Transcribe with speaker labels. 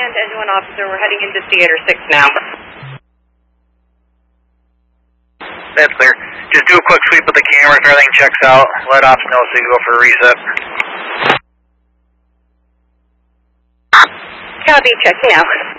Speaker 1: to Engine 1 officer. We're heading into Theater 6 now.
Speaker 2: That's clear. Just do a quick sweep of the camera. If everything checks out, let ops know so you go for a reset.
Speaker 1: Copy, checking out.